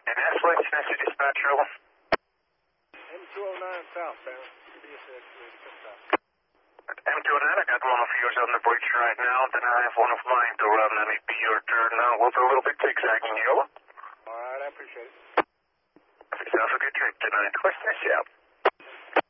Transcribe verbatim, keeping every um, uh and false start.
And that's what it's necessary dispatch over. M two oh nine southbound. M two oh nine, I got one of yours on the bridge right now, then I have one of mine to run, and it'd be your turn now. We'll do a little bit zigzagging here. All right, I appreciate it. Have yourself a good trip tonight. What's this, yeah?